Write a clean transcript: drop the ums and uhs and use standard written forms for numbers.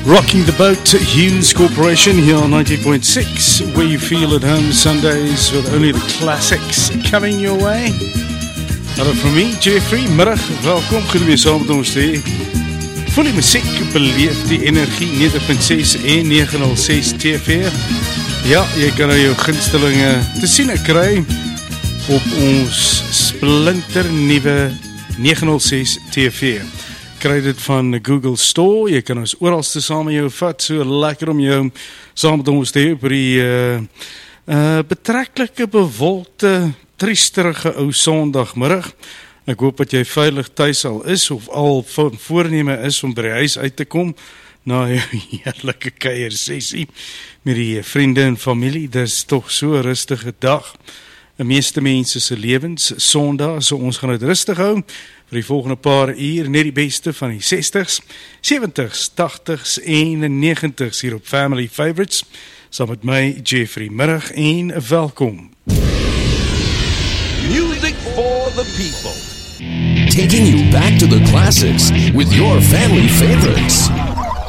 Rocking the Boat, Hughes Corporation here on 90.6, where you feel at home Sundays with only the classics coming your way. Hallo from me, Jeffrey, middag, welkom, goed om jy saam met ons te hê. Voel die muziek, beleef die energie, 90.6 en 906 TV. Ja, jy kan nou jou gunstelinge te sien kry op ons splinter nieuwe 906 TV. Kry dit van Google Store, jy kan ons oralste saam met jou vat, so lekker om jou saam met ons te hê op die betreklike bewolkte, triesterige ou sondagmiddag. Ek hoop dat jy veilig tuis al is, of al voorneme is om by die huis uit te kom, na jou heerlijke kuiersessie met die vriende en familie. Dit is toch so 'n rustige dag. Die meeste mense se lewens Sondag, so ons gaan dit rustig hou vir die volgende paar uur, net die beste van die 60s, 70s, 80s en 90s hier op Family Favorites, saam met my Jeffrey, middag en welkom. Music for the people. Taking you back to the classics with your family favorites.